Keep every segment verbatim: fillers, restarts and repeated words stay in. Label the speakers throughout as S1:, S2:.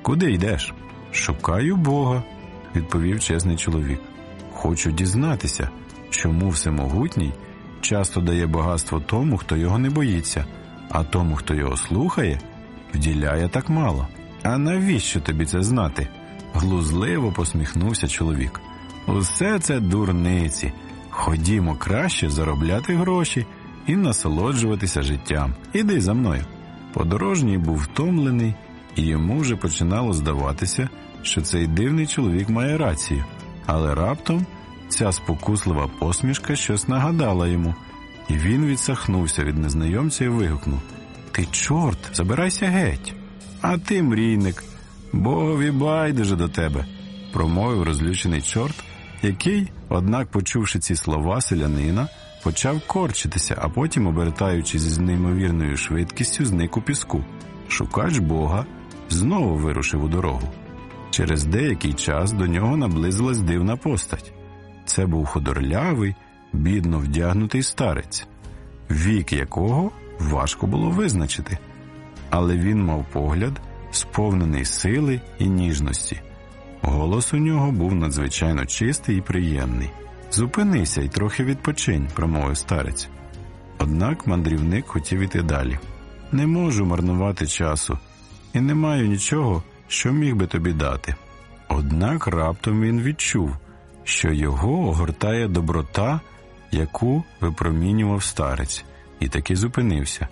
S1: Куди йдеш? Шукаю Бога, відповів чесний чоловік. Хочу дізнатися, чому Всемогутній часто дає багатство тому, хто його не боїться, а тому, хто його слухає, вділяє так мало. А навіщо тобі це знати? Глузливо посміхнувся чоловік. Усе це дурниці. Ходімо краще заробляти гроші і насолоджуватися життям. Іди за мною. Подорожній був втомлений, і йому вже починало здаватися, що цей дивний чоловік має рацію. Але раптом ця спокуслива посмішка щось нагадала йому, і він відсахнувся від незнайомця і вигукнув: «Ти чорт, забирайся геть!» «А ти, мрійник, Богові байдуже до тебе», – промовив розлючений чорт, який, однак, почувши ці слова селянина, почав корчитися, а потім, обертаючись з неймовірною швидкістю, зник у піску. Шукач Бога знову вирушив у дорогу. Через деякий час до нього наблизилась дивна постать. Це був худорлявий, бідно вдягнутий старець, вік якого важко було визначити. Але він мав погляд, сповнений сили і ніжності. Голос у нього був надзвичайно чистий і приємний. «Зупинися й трохи відпочинь», – промовив старець. Однак мандрівник хотів іти далі. «Не можу марнувати часу, і не маю нічого, що міг би тобі дати». Однак раптом він відчув, що його огортає доброта, яку випромінював старець, і таки зупинився.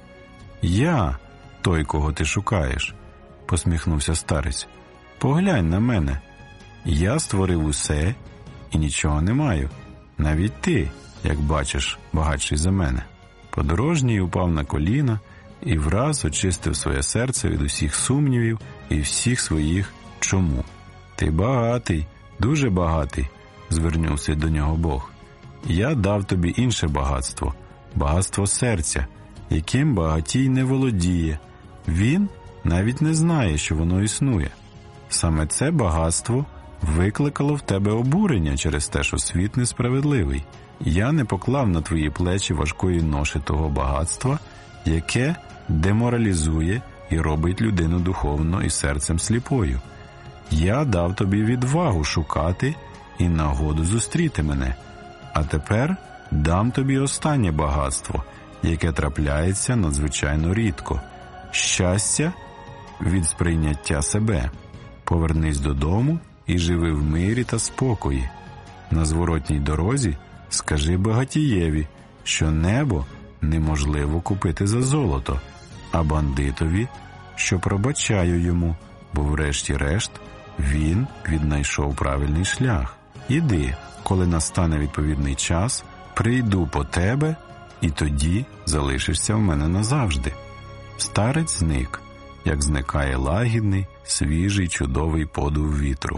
S1: «Я той, кого ти шукаєш», – посміхнувся старець. «Поглянь на мене. Я створив усе і нічого не маю. Навіть ти, як бачиш, багатший за мене». Подорожній упав на коліна і враз очистив своє серце від усіх сумнівів і всіх своїх «чому». «Ти багатий, дуже багатий», – звернувся до нього Бог. «Я дав тобі інше багатство, багатство серця, яким багатій не володіє. Він навіть не знає, що воно існує. Саме це багатство викликало в тебе обурення через те, що світ несправедливий. Я не поклав на твої плечі важкої ноші того багатства, яке деморалізує і робить людину духовно і серцем сліпою. Я дав тобі відвагу шукати і нагоду зустріти мене. А тепер дам тобі останнє багатство, яке трапляється надзвичайно рідко – щастя від сприйняття себе. Повернись додому і живи в мирі та спокої. На зворотній дорозі скажи багатієві, що небо неможливо купити за золото, а бандитові, що пробачаю йому, бо врешті-решт він віднайшов правильний шлях. Іди, коли настане відповідний час, прийду по тебе, і тоді залишишся в мене назавжди». Старець зник, як зникає лагідний, свіжий, чудовий подув вітру.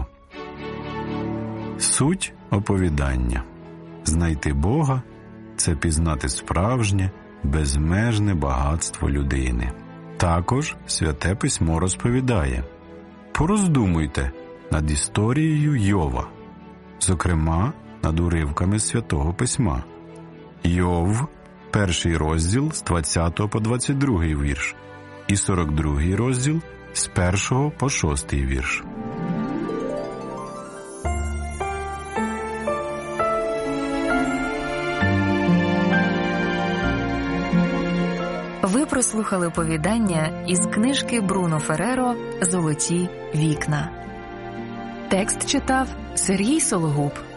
S1: Суть оповідання. Знайти Бога – це пізнати справжнє, безмежне багатство людини. Також Святе Письмо розповідає: пороздумуйте над історією Йова, зокрема, над уривками Святого Письма. Йов, перший розділ з двадцятого по двадцять другий вірш і сорок другий розділ з першого по шостий вірш.
S2: Ви прослухали оповідання із книжки Бруно Ферреро «Золоті вікна». Текст читав Сергій Сологуб.